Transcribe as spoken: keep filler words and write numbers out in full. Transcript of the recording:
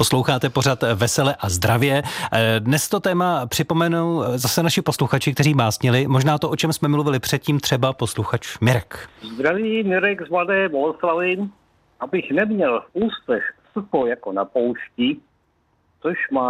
Posloucháte pořad Vesele a zdravě. Dnes to téma připomenou zase naši posluchači, kteří básnili. Možná to, o čem jsme mluvili předtím, třeba posluchač Mirek. Zdraví, Mirek z Mladé Boleslavi. Abych neměl v ústech sucho jako na poušti, což má